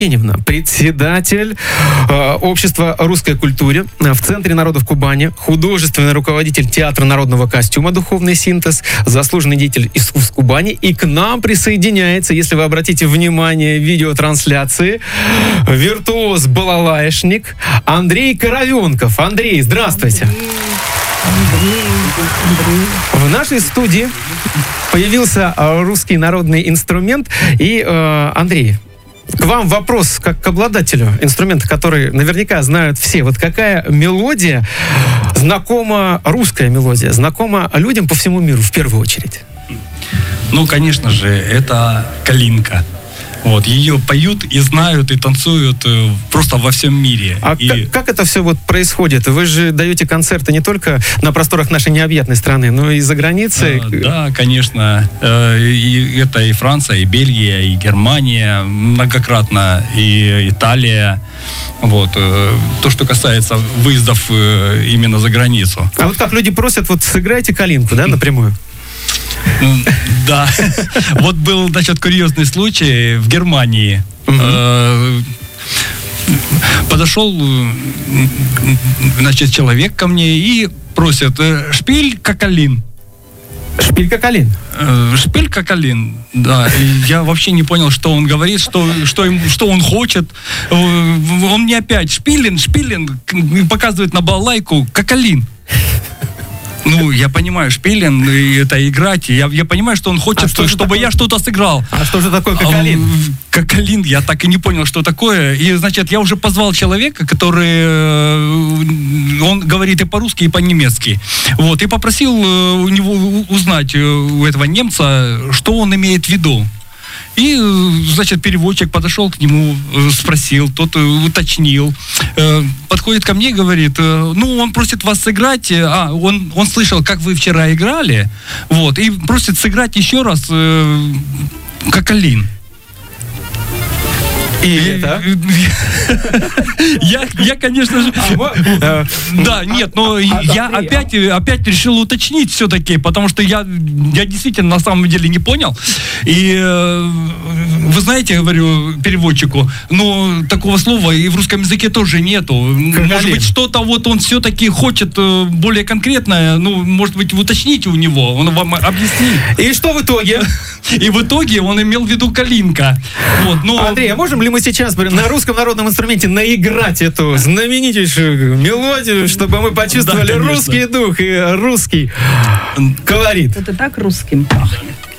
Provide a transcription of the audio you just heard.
Евгеньевна, председатель общества русской культуры в Центре народов Кубани, художественный руководитель театра народного костюма «Духовный синтез», заслуженный деятель искусств Кубани. И к нам присоединяется, если вы обратите внимание в видеотрансляции, виртуоз-балалаишник Андрей Коровенков. Андрей, здравствуйте. В нашей студии появился русский народный инструмент. И, Андрей, к вам вопрос, как к обладателю инструмента, который наверняка знают все. Вот какая мелодия знакома, русская мелодия, знакома людям по всему миру в первую очередь? Ну, конечно же, это калинка. Вот, ее поют и знают, и танцуют просто во всем мире. А как это все вот происходит? Вы же даете концерты не только на просторах нашей необъятной страны, но и за границей. Да, конечно. И это и Франция, и Бельгия, и Германия многократно, и Италия. Вот. То, что касается выездов именно за границу. А вот как люди просят, вот сыграйте калинку, да, напрямую? Да. Вот был, значит, курьезный случай в Германии. Подошел, значит, человек ко мне и просит: шпиль кокалин. Шпиль кокалин? Шпиль кокалин, да. И я вообще не понял, что он говорит, что он хочет. Он мне опять шпилин, показывает на балалайку кокалин. Ну, я понимаю, шпилен, это играть. Я понимаю, что он хочет, чтобы я что-то сыграл. А что же такое кокалин? Кокалин, я так и не понял, что такое. И, значит, я уже позвал человека, который... Он говорит и по-русски, и по-немецки. Вот, и попросил у него узнать, у этого немца, что он имеет в виду. И, значит, переводчик подошел к нему, спросил, тот уточнил. Подходит ко мне и говорит: ну, он просит вас сыграть. Он слышал, как вы вчера играли. Вот, и просит сыграть еще раз кокалин. И это? Я, конечно же... Да, нет, но я опять решил уточнить все-таки, потому что я действительно на самом деле не понял. И вы знаете, говорю переводчику, но такого слова и в русском языке тоже нету. Может быть, что-то вот он все-таки хочет более конкретное, ну, может быть, уточните у него, он вам объяснит. И что в итоге? И в итоге он имел в виду калинка. Вот, но... Андрей, а можем ли мы сейчас на русском народном инструменте наиграть эту знаменитейшую мелодию, чтобы мы почувствовали русский дух и русский колорит? Это так русским пахнет.